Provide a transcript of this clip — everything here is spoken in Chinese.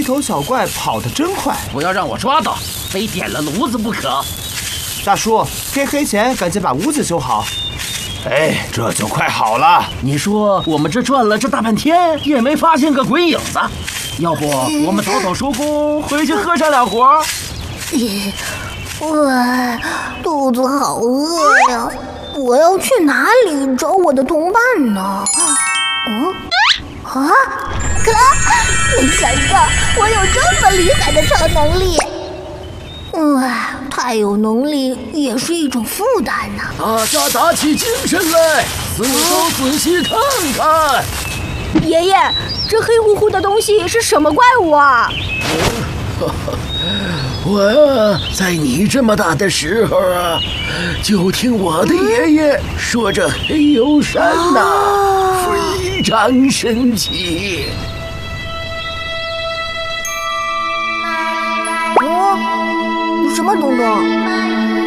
黑头小怪跑得真快， 不要让我抓到，非点了炉子不可。 大叔，天黑前赶紧把屋子修好。哎，这就快好了。 你说我们这转了这大半天，也没发现个鬼影子，要不我们早早收工，回去喝上两壶？ 喂，肚子好饿呀！我要去哪里找我的同伴呢？没想到我有这么厉害的超能力。太有能力也是一种负担呢。 大家打起精神来，四周仔细看看。 爷爷，这黑乎乎的东西是什么怪物啊？ 我在你这么大的时候啊，就听我的爷爷说这黑油山呐，非常神奇。 什么东东？